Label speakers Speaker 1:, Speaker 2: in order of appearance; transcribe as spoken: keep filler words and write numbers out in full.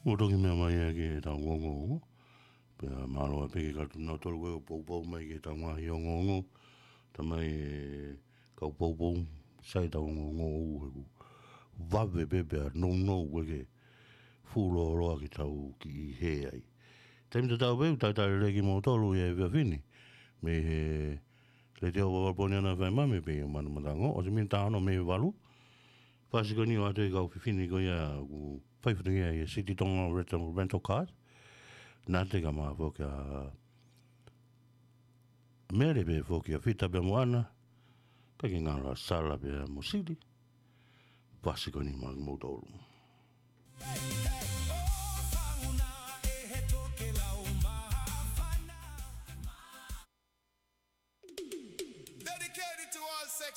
Speaker 1: Otoki mea mai e ke tau ngongo. Pea malo e peke katu nau tolu koe o poupou mai ke tau ngahi o ngongo. Tamai e kau poupou sai tau ngongo o heku. Vave pepea nou nou koe ke fulo roa ki tau ki he ai. Taimi te tau peu, tau tau reki mo tolu e vea fini. Me he le te o waponi ana whai mame pe o manu matango. O se min tāno me walu. Whasiko ni o atu e kau whiwhini ko ia ku whaiwhitingi ai e City Tonga rental, rental card. Nā te ka maa whoki a mere pe whoki a whita pe moana. Peki ngāra sala pe mo City. Whasiko ni maa mo tolu.